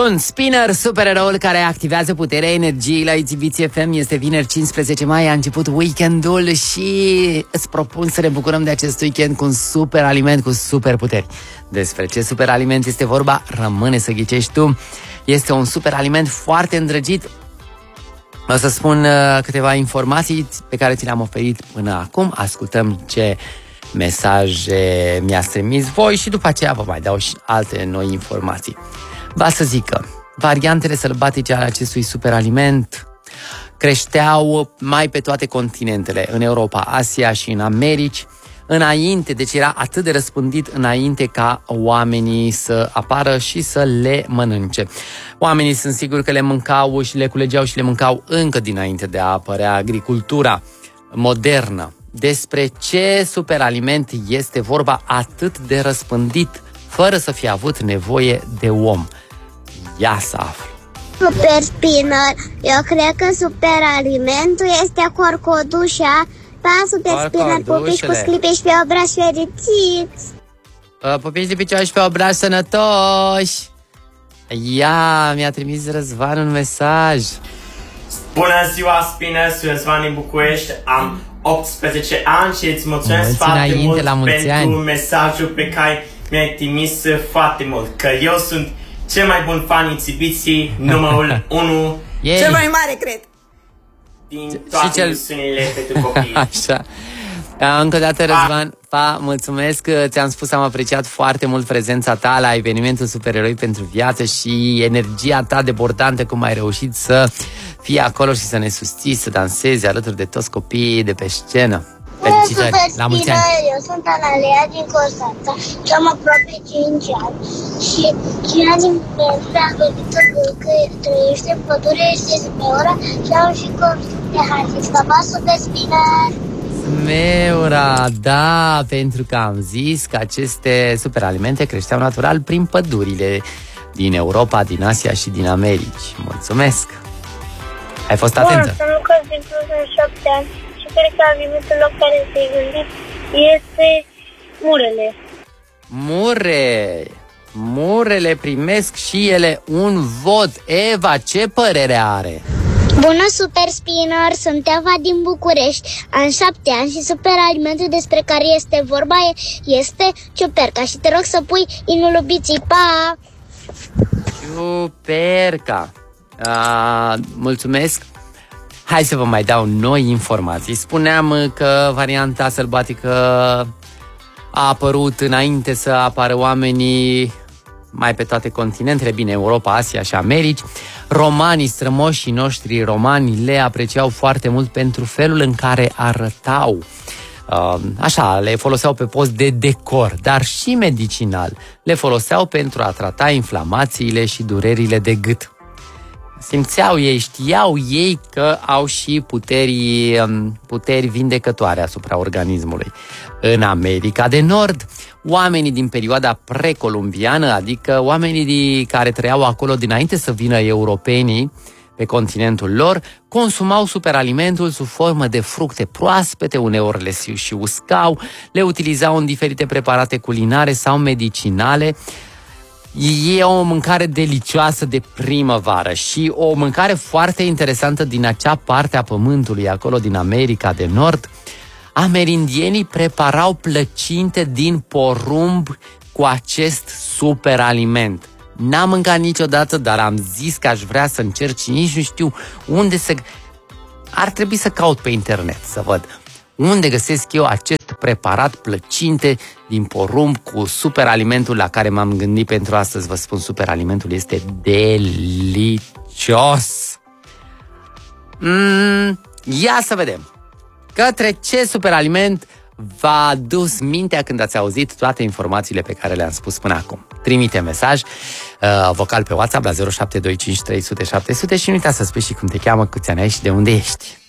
Sunt Spinner, supereroul care activează puterea energiei la Itzibiți FM. Este vineri 15 mai, a început weekendul și îți propun să ne bucurăm de acest weekend cu un super aliment cu super puteri. Despre ce super aliment este vorba, rămâne să ghicești tu. Este un super aliment foarte îndrăgit. O să spun câteva informații pe care ți le-am oferit până acum. Ascultăm ce mesaje mi-ați trimis voi și după aceea vă mai dau și alte noi informații. Va să zic că variantele sălbatice ale acestui superaliment creșteau mai pe toate continentele, în Europa, Asia și în Americi, înainte, deci era atât de răspândit înainte ca oamenii să apară și să le mănânce. Oamenii sunt siguri că le mâncau și le culegeau și le mâncau încă dinainte de a apărea agricultura modernă. Despre ce superaliment este vorba atât de răspândit, fără să fie avut nevoie de om? Ia să aflu. Super Spinner. Eu cred că superalimentul este corcodușa. Pa, Super Spinner, pupici cu sclipici pe obraj fericiți. Pupici de picioși pe obraj sănătoși. Ia, mi-a trimis Răzvan un mesaj. Bună ziua, Spinner, sunt Răzvan din București. Am 18 ani și îți mulțumesc foarte mult pentru mesajul pe care mi-ai trimis foarte mult. Că eu sunt cel mai bun fan Itzibiții, numărul 1. Cel mai mare, cred. Din toate emisiunile pentru copii. Așa. Încă o dată, Răzvan, mulțumesc, ți-am spus, am apreciat foarte mult prezența ta la evenimentul Supereroi pentru Viață și energia ta debordantă, cum ai reușit să fii acolo și să ne susții, să dansezi alături de toți copiii de pe scenă. Felicitări, la mulți ani! Eu sunt Analea din Constanța și am aproape 5 ani și Cina din Pentru a vorbit că trăiește în pădure și este pe ora și am și copii de harnici. Pa, Super Spinner! Meura, da, pentru că am zis că aceste superalimente creșteau natural prin pădurile din Europa, din Asia și din Americi. Mulțumesc! Ai fost atentă! Sunt Lucas din Cluj, în 7 ani și cred că alimentul la care te-ai gândit este murele. Murele primesc și ele un vot. Eva, ce părere are? Bună, Super Spinner, sunt Eva din București. Am 7 ani și superalimentul despre care este vorba este ciuperca. Și te rog să pui inul iubiții. Pa! Ciuperca. Mulțumesc. Hai să vă mai dau noi informații. Spuneam că varianta sălbatică a apărut înainte să apară oamenii mai pe toate continentele, bine, Europa, Asia și Americi. Romanii, strămoșii noștri romani, le apreciau foarte mult pentru felul în care arătau. Așa, le foloseau pe post de decor, dar și medicinal. Le foloseau pentru a trata inflamațiile și durerile de gât. Simțeau ei, știau ei că au și puteri vindecătoare asupra organismului. În America de Nord, oamenii din perioada precolumbiană, adică oamenii care trăiau acolo dinainte să vină europenii pe continentul lor, consumau superalimentul sub formă de fructe proaspete, uneori le și uscau, le utilizau în diferite preparate culinare sau medicinale. E o mâncare delicioasă de primăvară și o mâncare foarte interesantă din acea parte a pământului, acolo din America de Nord. Amerindienii preparau plăcinte din porumb cu acest superaliment. N-am mâncat niciodată, dar am zis că aș vrea să încerc și nici nu știu unde să... Ar trebui să caut pe internet să văd unde găsesc eu acest preparat plăcinte din porumb cu superalimentul la care m-am gândit pentru astăzi. Vă spun, superalimentul este delicios. Ia să vedem către ce superaliment v-a dus mintea când ați auzit toate informațiile pe care le-am spus până acum. Trimite mesaj vocal pe WhatsApp la 0725 300 700 și nu uita să spui și cum te cheamă, câți ani ai și de unde ești.